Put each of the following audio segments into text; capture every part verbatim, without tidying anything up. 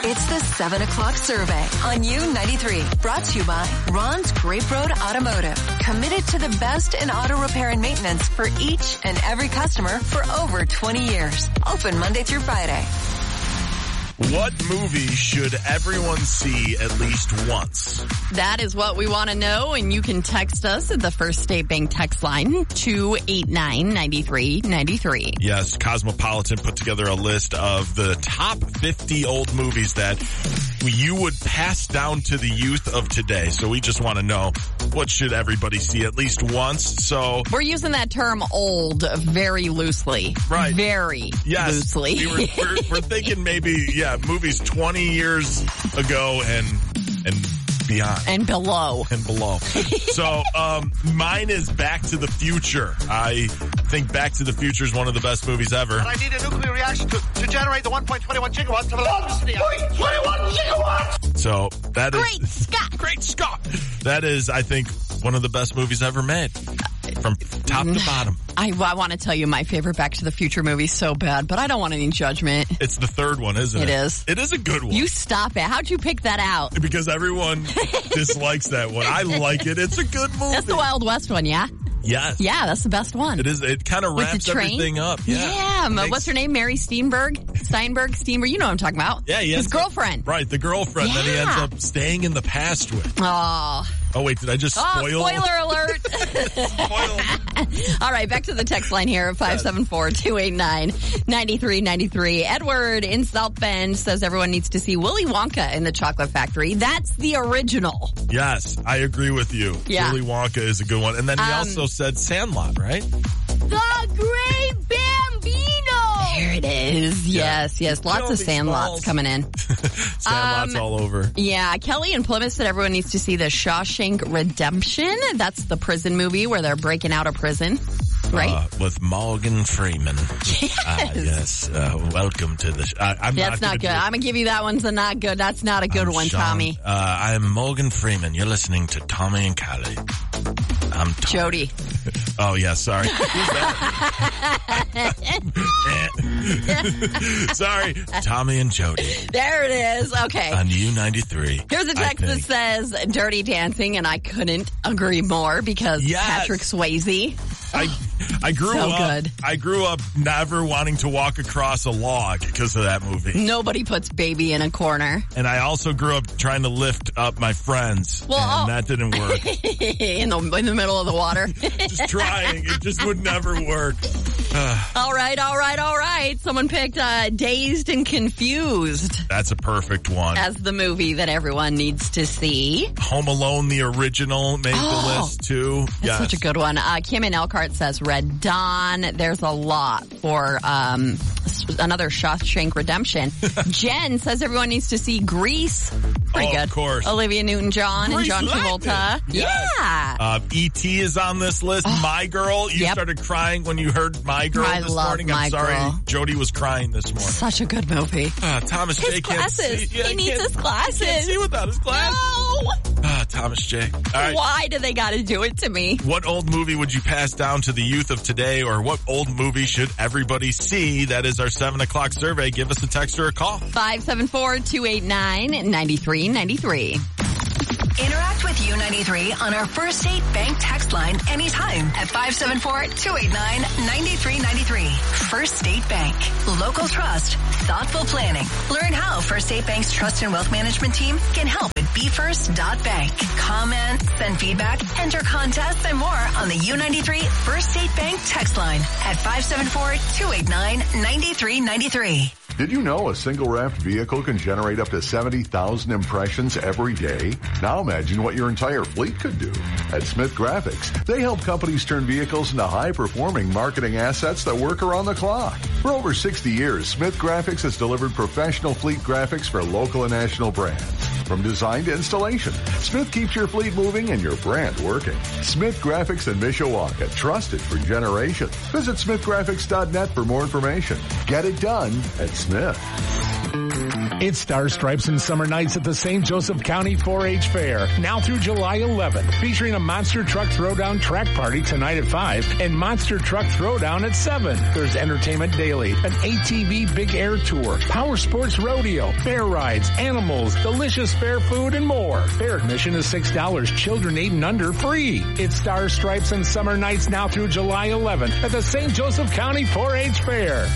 It's the seven o'clock survey on U ninety-three. Brought to you by Ron's Grape Road Automotive. Committed to the best in auto repair and maintenance for each and every customer for over twenty years. Open Monday through Friday. What movie should everyone see at least once? That is what we want to know, and you can text us at the First State Bank text line, two eight nine, nine three nine three. Yes, Cosmopolitan put together a list of the top fifty old movies that you would pass down to the youth of today. So we just want to know, what should everybody see at least once? So we're using that term old very loosely. Right. Very yes. loosely. We were, we're, we're thinking maybe, yeah, movies twenty years ago and and beyond. And below. And below. So, um, mine is Back to the Future. I think Back to the Future is one of the best movies ever. But I need a nuclear reaction to, to generate the one point two one gigawatts of electricity. twenty-one gigawatts! So, that is... Great Scott! Great Scott! That is, I think, one of the best movies ever made. From top to bottom. I, I want to tell you my favorite Back to the Future movie so bad, but I don't want any judgment. It's the third one, isn't it? It is. It is a good one. You stop it. How'd you pick that out? Because everyone dislikes that one. I like it. It's a good movie. That's the Wild West one, yeah? Yes. Yeah, that's the best one. It is. It kind of wraps everything up. Yeah. Yeah. Makes... What's her name? Mary Steenburgen? Steinberg? Steenberg? You know what I'm talking about. Yeah, he His girlfriend. Up, right, the girlfriend yeah. that he ends up staying in the past with. Oh. Oh, wait, did I just spoil? Oh, spoiler alert. Spoil. All right, back to the text line here at five seven four, two eight nine, nine three nine three. Edward in South Bend says everyone needs to see Willy Wonka in the Chocolate Factory. That's the original. Yes, I agree with you. Yeah. Willy Wonka is a good one. And then he um, also said Sandlot, right? The Great Bambino! There it is. Yeah. Yes, yes. Lots Tell of Sandlots smalls. coming in. Sandlots um, all over. Yeah, Kelly in Plymouth said everyone needs to see the Shawshank Redemption. That's the prison movie where they're breaking out of prison. Right? Uh, with Morgan Freeman. Yes. Uh, yes. Uh, welcome to the... Sh- I, I'm That's not, not good. Do I'm going to give you that one's a not good. That's not a good I'm one, Sean, Tommy. Uh, I'm Morgan Freeman. You're listening to Tommy and Callie. I'm Tommy. Jody. Oh, yeah, sorry. Sorry. Tommy and Jody. There it is. Okay. On U ninety-three. Here's a text that says Dirty Dancing, and I couldn't agree more because yes. Patrick Swayze. I I grew so up good. I grew up never wanting to walk across a log because of that movie. Nobody puts baby in a corner. And I also grew up trying to lift up my friends. Well, and oh. that didn't work. in the in the middle of the water. Just trying. It just would never work. all right, all right, all right. Someone picked uh, Dazed and Confused. That's a perfect one. As the movie that everyone needs to see. Home Alone, the original, made oh, the list too. That's yes. such a good one. Uh, Kim in Elkhart says Red Dawn. There's a lot for um, another Shawshank Redemption. Jen says everyone needs to see Grease. Pretty oh, good. Of course. Olivia Newton-John and John Travolta. Yes. Yeah. Uh, E T is on this list. Oh. My Girl. You yep. started crying when you heard My Girl I this love morning. My I'm sorry. Girl. Jody was crying this morning. Such a good movie. Uh, Thomas his J. glasses. Can't see. Yeah, he needs his glasses. He can't see without his glasses. No. Ah, Thomas J. All right. Why do they got to do it to me? What old movie would you pass down to the youth of today, or what old movie should everybody see? That is our seven o'clock survey. Give us a text or a call. five seven four, two eight nine, nine three nine three. Interact with U ninety-three on our First State Bank text line anytime at five seven four, two eight nine, nine three nine three. First State Bank. Local trust. Thoughtful planning. Learn how First State Bank's trust and wealth management team can help at be first dot bank. Comment, send feedback, enter contests, and more on the U ninety-three First State Bank text line at five seven four, two eight nine, nine three nine three. Did you know a single-wrapped vehicle can generate up to seventy thousand impressions every day? Now imagine what your entire fleet could do. At Smith Graphics, they help companies turn vehicles into high-performing marketing assets that work around the clock. For over sixty years, Smith Graphics has delivered professional fleet graphics for local and national brands. From design to installation, Smith keeps your fleet moving and your brand working. Smith Graphics in Mishawaka, trusted for generations. Visit smith graphics dot net for more information. Get it done at Smith. It's Star Stripes and Summer Nights at the Saint Joseph County four H Fair, now through July eleventh, featuring a Monster Truck Throwdown track party tonight at five and Monster Truck Throwdown at seven. There's entertainment daily, an A T V Big Air Tour, Power Sports Rodeo, bear rides, animals, delicious fair food, and more. Fair admission is six dollars, children eight and under free. It's Star Stripes and Summer Nights now through July eleventh at the Saint Joseph County four H Fair.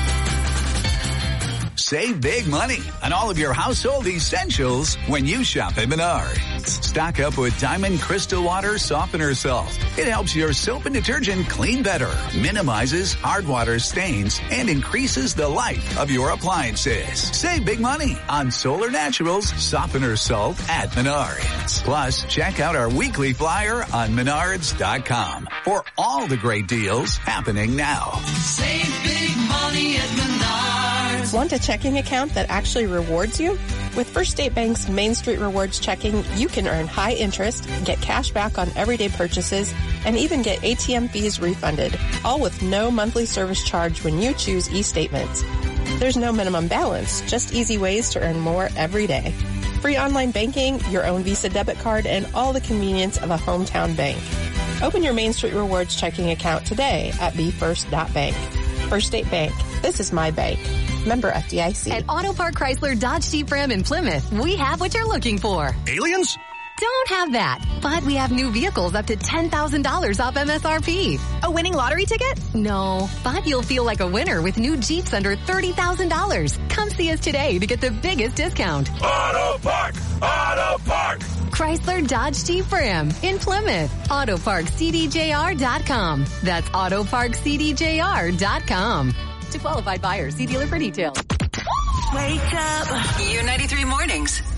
Save big money on all of your household essentials when you shop at Menards. Stock up with Diamond Crystal Water Softener Salt. It helps your soap and detergent clean better, minimizes hard water stains, and increases the life of your appliances. Save big money on Solar Naturals Softener Salt at Menards. Plus, check out our weekly flyer on menards dot com for all the great deals happening now. Save big money at Menards. Want a checking account that actually rewards you? With First State Bank's Main Street Rewards checking, you can earn high interest, get cash back on everyday purchases, and even get A T M fees refunded, all with no monthly service charge when you choose e-statements. There's no minimum balance, just easy ways to earn more every day. Free online banking, your own Visa debit card, and all the convenience of a hometown bank. Open your Main Street Rewards checking account today at be first dot bank. First State Bank. This is my bank. Member F D I C. At Auto Park Chrysler Dodge Jeep Ram in Plymouth, we have what you're looking for. Aliens? Don't have that, but we have new vehicles up to ten thousand dollars off M S R P. A winning lottery ticket? No, but you'll feel like a winner with new Jeeps under thirty thousand dollars. Come see us today to get the biggest discount. Auto Park! Auto Park! Chrysler Dodge Jeep Ram in Plymouth. Auto Park C D J R dot com. That's Auto Park C D J R dot com. To qualified buyers, see dealer for details. Wake up. U ninety-three Mornings.